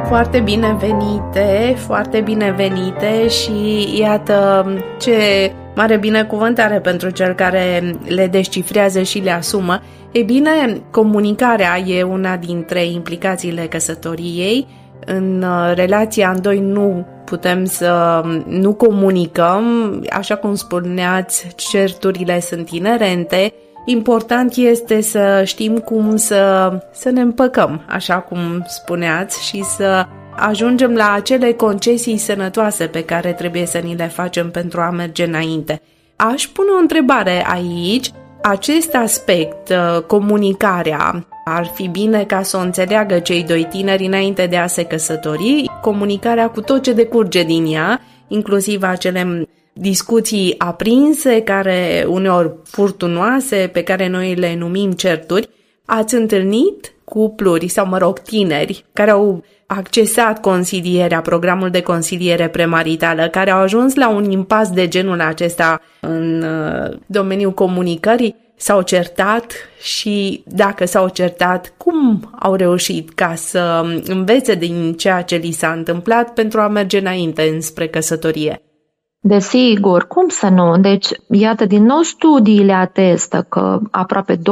Foarte binevenite și iată ce mare binecuvântare pentru cel care le descifrează și le asumă. Ei bine, comunicarea e una dintre implicațiile căsătoriei. În relația în doi nu putem să nu comunicăm, așa cum spuneați, certurile sunt inerente. Important este să știm cum să ne împăcăm, așa cum spuneați, și să ajungem la acele concesii sănătoase pe care trebuie să ni le facem pentru a merge înainte. Aș pune o întrebare aici. Acest aspect, comunicarea, ar fi bine ca să o înțeleagă cei doi tineri înainte de a se căsători, comunicarea cu tot ce decurge din ea, inclusiv acele discuții aprinse, care uneori furtunoase, pe care noi le numim certuri. Ați întâlnit cupluri sau, tineri care au accesat consilierea, programul de consiliere premaritală, care au ajuns la un impas de genul acesta în domeniul comunicării? S-au certat și dacă s-au certat, cum au reușit ca să învețe din ceea ce li s-a întâmplat pentru a merge înainte înspre căsătorie? Desigur, cum să nu? Deci, iată, din nou studiile atestă că aproape 2/3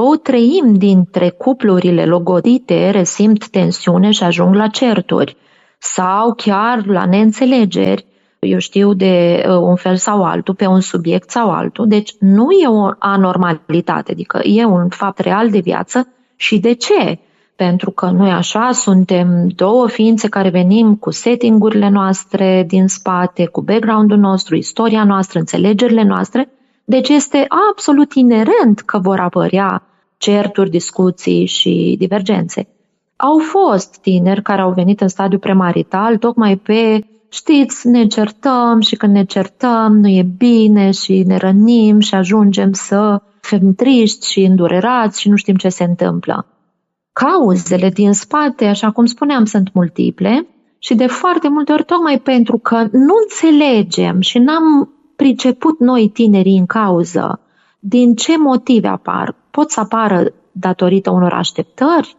dintre cuplurile logodite resimt tensiune și ajung la certuri sau chiar la neînțelegeri, eu știu, de un fel sau altul, pe un subiect sau altul. Deci nu e o anormalitate, adică e un fapt real de viață. Și de ce? Pentru că noi așa suntem două ființe care venim cu setting-urile noastre din spate, cu background-ul nostru, istoria noastră, înțelegerile noastre. Deci este absolut inerent că vor apărea certuri, discuții și divergențe. Au fost tineri care au venit în stadiu premarital tocmai pe, știți, ne certăm și când ne certăm nu e bine și ne rănim și ajungem să fim triști și îndurerați și nu știm ce se întâmplă. Cauzele din spate, așa cum spuneam, sunt multiple și de foarte multe ori tocmai pentru că nu înțelegem și n-am priceput noi tinerii în cauză din ce motive apar. Pot să apară datorită unor așteptări,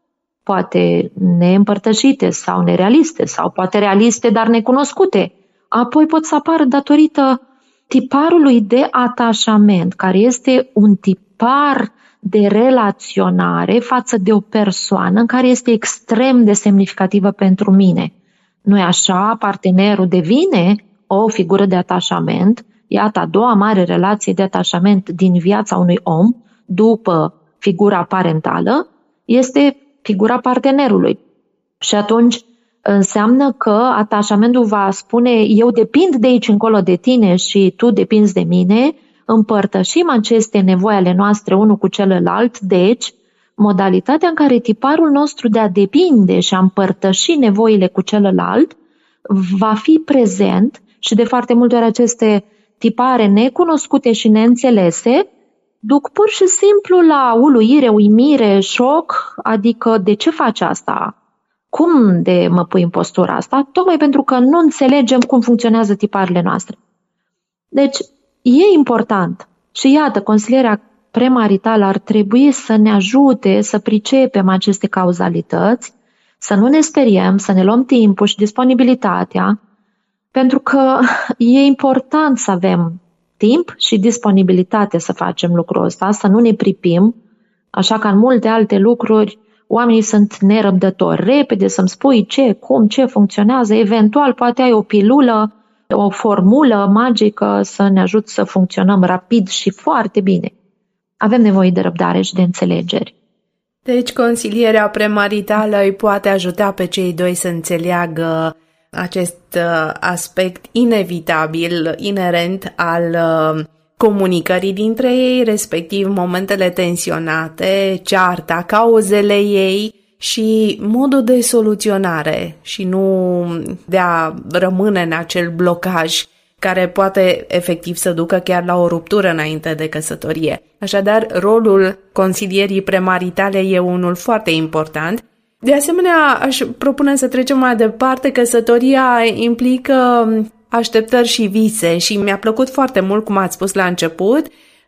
poate neîmpărtășite sau nerealiste, sau poate realiste, dar necunoscute. Apoi pot să apară datorită tiparului de atașament, care este un tipar de relaționare față de o persoană în care este extrem de semnificativă pentru mine. Nu-i așa? Partenerul devine o figură de atașament. Iată, a doua mare relație de atașament din viața unui om, după figura parentală, este figura partenerului. Și atunci înseamnă că atașamentul va spune: eu depind de aici încolo de tine și tu depinzi de mine. Împărtășim aceste nevoi ale noastre unul cu celălalt, deci modalitatea în care tiparul nostru de a depinde și a împărtăși nevoile cu celălalt va fi prezent și de foarte multe ori aceste tipare necunoscute și neînțelese duc pur și simplu la uluire, uimire, șoc, adică de ce faci asta? Cum de mă pui în postura asta? Tocmai pentru că nu înțelegem cum funcționează tiparele noastre. Deci, e important și iată, consilierea premaritală ar trebui să ne ajute să pricepem aceste cauzalități, să nu ne speriem, să ne luăm timpul și disponibilitatea, pentru că e important să avem timp și disponibilitate să facem lucrul ăsta, să nu ne pripim, așa că în multe alte lucruri oamenii sunt nerăbdători. Repede să-mi spui ce, cum, ce funcționează, eventual poate ai o pilulă, o formulă magică să ne ajute să funcționăm rapid și foarte bine. Avem nevoie de răbdare și de înțelegeri. Deci consilierea premaritală îi poate ajuta pe cei doi să înțeleagă acest aspect inevitabil, inerent al comunicării dintre ei, respectiv momentele tensionate, cearta, cauzele ei și modul de soluționare și nu de a rămâne în acel blocaj care poate efectiv să ducă chiar la o ruptură înainte de căsătorie. Așadar, rolul consilierii premaritale e unul foarte important. De asemenea, aș propune să trecem mai departe. Căsătoria implică așteptări și vise și mi-a plăcut foarte mult, cum ați spus la început,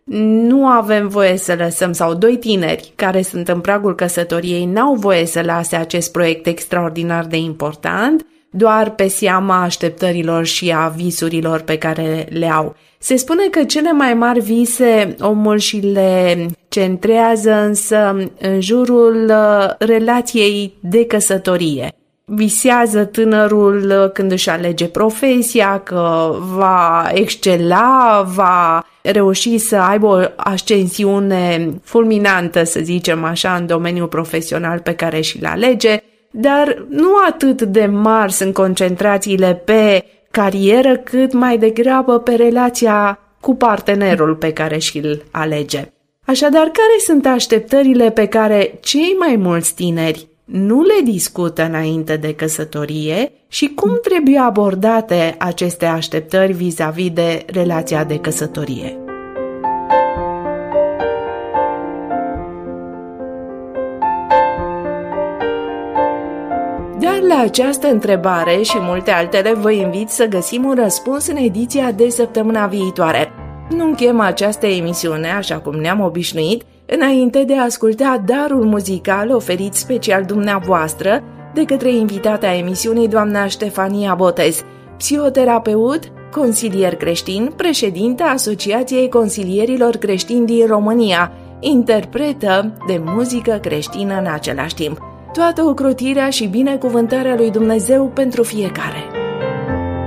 nu avem voie să lăsăm, sau doi tineri care sunt în pragul căsătoriei n-au voie să lase acest proiect extraordinar de important doar pe seama așteptărilor și a visurilor pe care le au. Se spune că cele mai mari vise omul și le centrează însă în jurul relației de căsătorie. Visează tânărul când își alege profesia, că va excela, va reuși să aibă o ascensiune fulminantă, să zicem așa, în domeniul profesional pe care și-l alege, dar nu atât de mari sunt concentrațiile pe carieră, cât mai degrabă pe relația cu partenerul pe care și-l alege. Așadar, care sunt așteptările pe care cei mai mulți tineri nu le discută înainte de căsătorie și cum trebuie abordate aceste așteptări vis-a-vis de relația de căsătorie? Dar la această întrebare și multe altele vă invit să găsim un răspuns în ediția de săptămâna viitoare. Nu închem această emisiune, așa cum ne-am obișnuit, înainte de a asculta darul muzical oferit special dumneavoastră de către invitata emisiunii, doamna Ștefania Botez, psihoterapeut, consilier creștin, președinta Asociației Consilierilor Creștini din România, interpretă de muzică creștină în același timp. Toată ocrotirea și binecuvântarea lui Dumnezeu pentru fiecare!